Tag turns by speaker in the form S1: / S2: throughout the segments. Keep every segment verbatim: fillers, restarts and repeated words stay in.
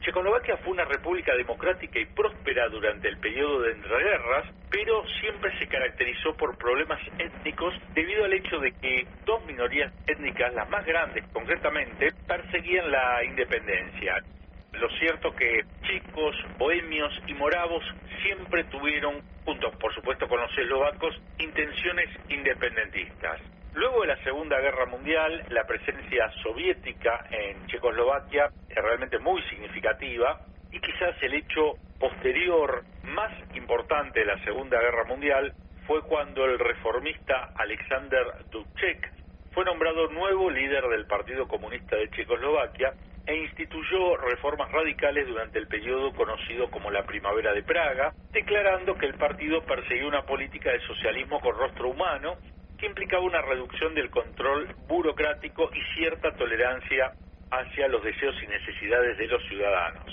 S1: Checoslovaquia fue una república democrática y próspera durante el periodo de entreguerras, pero siempre se caracterizó por problemas étnicos debido al hecho de que dos minorías étnicas, las más grandes concretamente, perseguían la independencia. Lo cierto que checos, bohemios y moravos siempre tuvieron, juntos por supuesto con los eslovacos, intenciones independentistas. Luego de la Segunda Guerra Mundial, la presencia soviética en Checoslovaquia es realmente muy significativa y quizás el hecho posterior más importante de la Segunda Guerra Mundial fue cuando el reformista Alexander Dubček fue nombrado nuevo líder del Partido Comunista de Checoslovaquia e instituyó reformas radicales durante el periodo conocido como la Primavera de Praga, declarando que el partido perseguía una política de socialismo con rostro humano que implicaba una reducción del control burocrático y cierta tolerancia hacia los deseos y necesidades de los ciudadanos.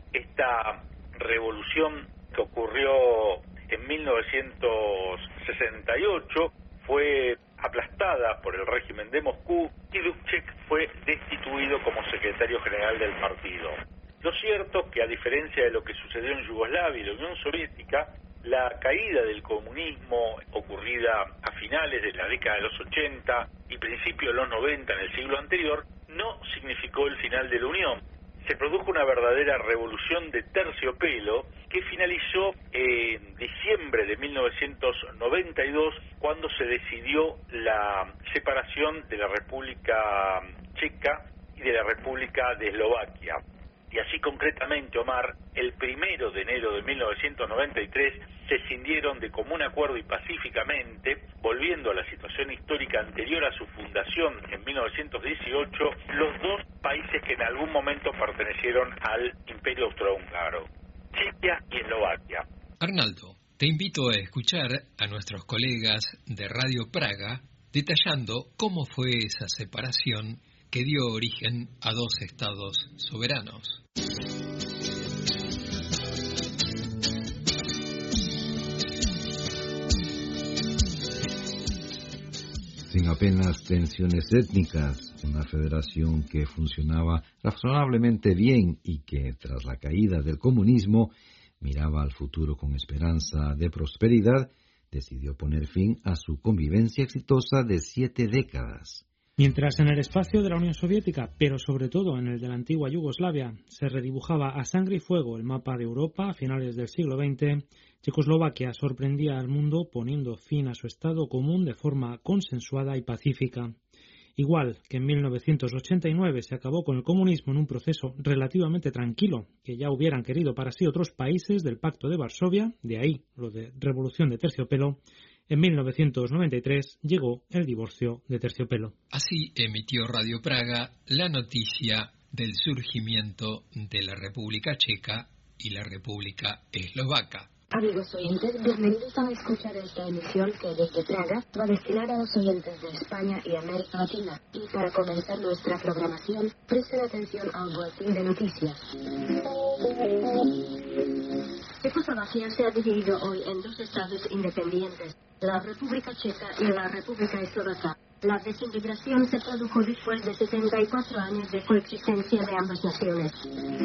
S1: Esta revolución que ocurrió en mil novecientos sesenta y ocho fue aplastada por el régimen de Moscú y Dubček fue destituido como secretario general del partido. Lo cierto que, a diferencia de lo que sucedió en Yugoslavia y la Unión Soviética, la caída del comunismo ocurrida a finales de la década de los ochenta y principios de los noventa en el siglo anterior no significó el final de la Unión. Se produjo una verdadera revolución de terciopelo que finalizó en diciembre de mil novecientos noventa y dos cuando se decidió la separación de la República Checa y de la República de Eslovaquia. Y así concretamente, Omar, el primero de enero de mil novecientos noventa y tres se cindieron de común acuerdo y pacíficamente, volviendo a la situación histórica anterior a su fundación en mil novecientos dieciocho, los dos países que en algún momento pertenecieron al Imperio Austrohúngaro, Chequia y Eslovaquia.
S2: Arnaldo, te invito a escuchar a nuestros colegas de Radio Praga detallando cómo fue esa separación que dio origen a dos estados soberanos.
S3: Sin apenas tensiones étnicas, una federación que funcionaba razonablemente bien y que, tras la caída del comunismo, miraba al futuro con esperanza de prosperidad, decidió poner fin a su convivencia exitosa de siete décadas.
S4: Mientras en el espacio de la Unión Soviética, pero sobre todo en el de la antigua Yugoslavia, se redibujaba a sangre y fuego el mapa de Europa a finales del siglo veinte, Checoslovaquia sorprendía al mundo poniendo fin a su estado común de forma consensuada y pacífica. Igual que en mil novecientos ochenta y nueve se acabó con el comunismo en un proceso relativamente tranquilo, que ya hubieran querido para sí otros países del Pacto de Varsovia, de ahí lo de revolución de terciopelo, en mil novecientos noventa y tres llegó el divorcio de terciopelo.
S2: Así emitió Radio Praga la noticia del surgimiento de la República Checa y la República Eslovaca.
S5: Amigos oyentes, bienvenidos a escuchar esta emisión que desde Praga va destinada a los oyentes de España y América Latina. Y para comenzar nuestra programación, presten atención al boletín de noticias. Checoslovaquia se ha dividido hoy en dos estados independientes, la República Checa y la República Eslovaca. La desintegración se produjo después de setenta y cuatro años de coexistencia de ambas naciones.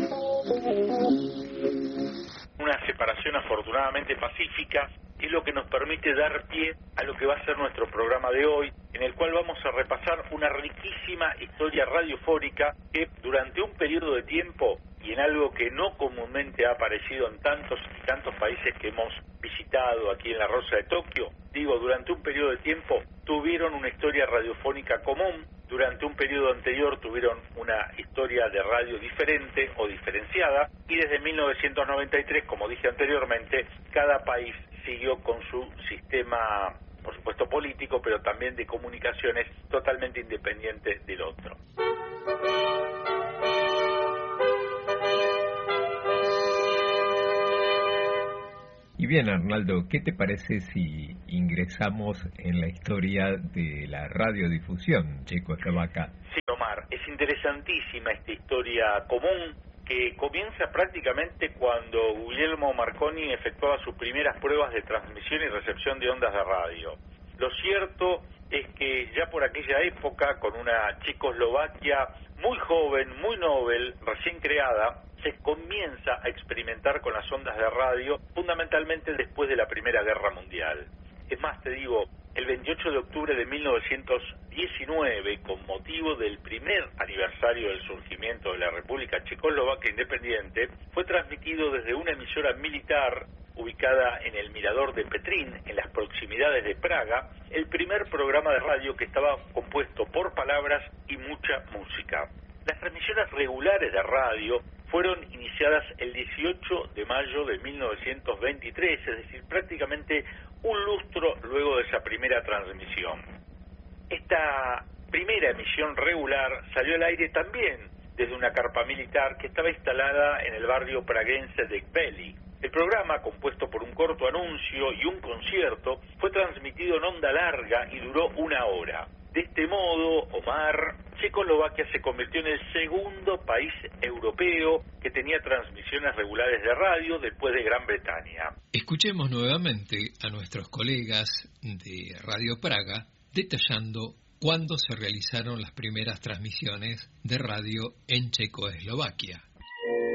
S1: Una separación afortunadamente pacífica es lo que nos permite dar pie a lo que va a ser nuestro programa de hoy, en el cual vamos a repasar una riquísima historia radiofónica que durante un periodo de tiempo y en algo que no comúnmente ha aparecido en tantos y tantos países que hemos visitado aquí en la Rosa de Tokio, digo, durante un periodo de tiempo tuvieron una historia radiofónica común, durante un periodo anterior tuvieron una historia de radio diferente o diferenciada, y desde mil novecientos noventa y tres, como dije anteriormente, cada país siguió con su sistema, por supuesto político, pero también de comunicaciones totalmente independiente del otro.
S6: Y bien, Arnaldo, ¿qué te parece si ingresamos en la historia de la radiodifusión checoslovaca?
S1: Sí, Omar, es interesantísima esta historia común que comienza prácticamente cuando Guglielmo Marconi efectuaba sus primeras pruebas de transmisión y recepción de ondas de radio. Lo cierto es que ya por aquella época, con una Checoslovaquia muy joven, muy novel, recién creada, se comienza a experimentar con las ondas de radio, fundamentalmente después de la Primera Guerra Mundial. Es más, te digo, el veintiocho de octubre de mil novecientos diecinueve, con motivo del primer aniversario del surgimiento de la República Checoslovaca Independiente, fue transmitido desde una emisora militar ubicada en el Mirador de Petrín, en las proximidades de Praga, el primer programa de radio que estaba compuesto por palabras y mucha música. Las transmisiones regulares de radio fueron iniciadas el dieciocho de mayo de mil novecientos veintitrés, es decir, prácticamente un lustro luego de esa primera transmisión. Esta primera emisión regular salió al aire también desde una carpa militar que estaba instalada en el barrio praguense de Gbely. El programa, compuesto por un corto anuncio y un concierto, fue transmitido en onda larga y duró una hora. De este modo, Omar, Checoslovaquia se convirtió en el segundo país europeo que tenía transmisiones regulares de radio después de Gran Bretaña.
S2: Escuchemos nuevamente a nuestros colegas de Radio Praga detallando cuándo se realizaron las primeras transmisiones de radio en Checoslovaquia.